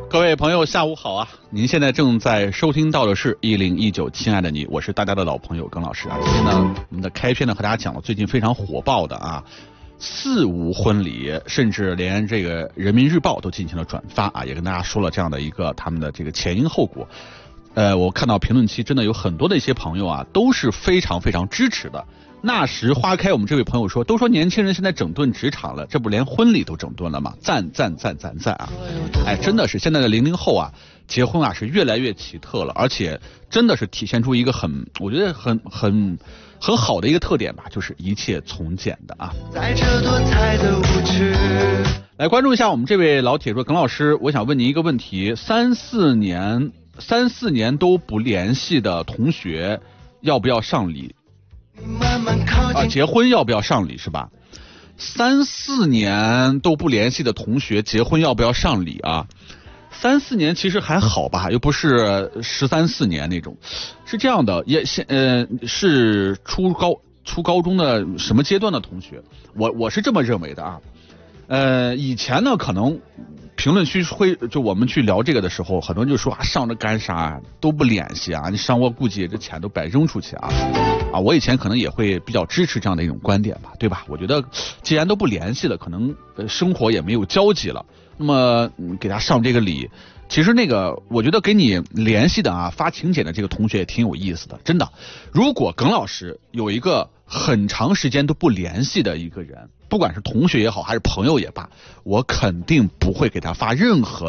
各位朋友下午好啊，您现在正在收听到的是1019亲爱的你，我是大家的老朋友耿老师啊。今天呢，我们的开篇呢和大家讲了最近非常火爆的啊四无婚礼，甚至连这个人民日报都进行了转发啊，也跟大家说了这样的一个他们的这个前因后果。我看到评论区真的有很多的一些朋友啊都是非常非常支持的。那时花开，我们这位朋友说，都说年轻人现在整顿职场了，这不连婚礼都整顿了吗？赞赞赞赞赞啊！哎，真的是现在的00后啊，结婚啊是越来越奇特了，而且真的是体现出一个我觉得很好的一个特点吧，就是一切从简的啊。在这多彩的舞曲，来关注一下我们这位老铁说，耿老师，我想问您一个问题：3、4年都不联系的同学，要不要上礼？结婚要不要上礼是吧？3、4年都不联系的同学结婚要不要上礼啊？3、4年其实还好吧，又不是13、14年那种。是这样的，是初高中的什么阶段的同学？我是这么认为的啊。以前呢，可能评论区就我们去聊这个的时候，很多人就说啊，上着干啥都不联系啊，你上我估计这钱都白扔出去啊。我以前可能也会比较支持这样的一种观点吧，对吧？我觉得既然都不联系了，可能生活也没有交集了，那么给他上这个礼，其实我觉得给你联系的啊，发请柬的这个同学也挺有意思的，真的。如果耿老师有一个很长时间都不联系的一个人，不管是同学也好还是朋友也罢，我肯定不会给他发任何